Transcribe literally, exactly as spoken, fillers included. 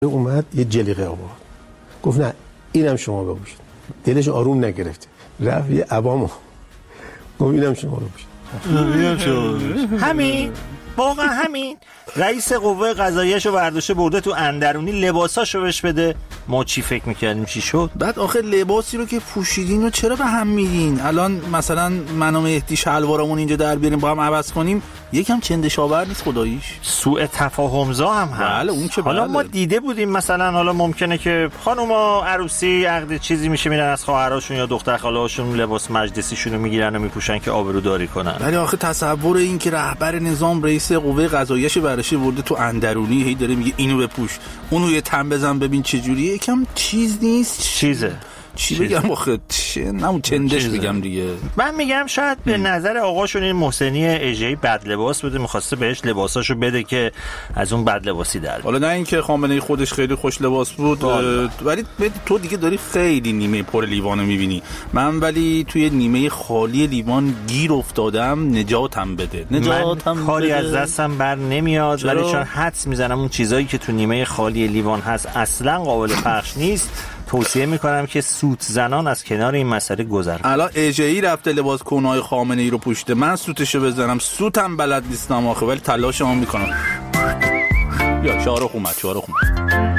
اومد یه جلیقه آورد، گفت نه اینم شما بپوشید. دلش آروم نگرفت، رفت یه عبامو گفت اینم شما بپوشید. اینم شما همین واقعا همین رئیس قوه قضاییه‌شو برداشته برده تو اندرونی لباساشو بهش بده. ما چی فکر میکردیم چی شد؟ بعد آخه لباسی رو که پوشیدین رو چرا به هم میدین؟ الان مثلا من و مهدی شلوارمون اینجا در بیاریم با هم عوض کنیم، یکم چندشاور نیست خداییش؟ سوء تفاهمزا هم هست. بله اون که حالا بله. ما دیده بودیم مثلا حالا ممکنه که خانوما عروسی عقد چیزی میشه میرن از خواهراشون یا دختر خاله‌هاشون لباس مجلسیشون رو میگیرن و میپوشن که آبروداری کنن. ولی آخه تصور این که رهبر نظام رئیس قوه قضاییه‌ش برشه برده تو اندرونی هی داره میگه اینو بپوش اونو یه تن بزن ببین چه جوریه، یکم چیز نیست. چیزه چی بگم آخه چه نمون چندش بگم دیگه. من میگم شاید به نظر آقاشون این محسنی اژه‌ای بد لباس بوده، می‌خواسته بهش لباساشو بده که از اون بد لباسی در. حالا نه اینکه خامنه‌ای خودش خیلی خوش لباس بود، ولی تو دیگه داری خیلی نیمه پر لیوانو می‌بینی. من ولی توی نیمه خالی لیوان گیر افتادم، نجاتم بده. نجاتم من کاری بده. از دستم بر نمیاد، ولی چون حدس میزنم اون چیزایی که تو نیمه خالی لیوان هست اصلا قابل پخش نیست، توصیه میکنم که سوت زنان از کنار این مسئله گذر کنن. الان اژه‌ای رفته لباس کنای خامنه‌ای رو پوشته، من سوتشو بزنم، سوتم بلد نیستم آخه، ولی تلاشمو میکنم. یا شارخ اومد شارخ اومد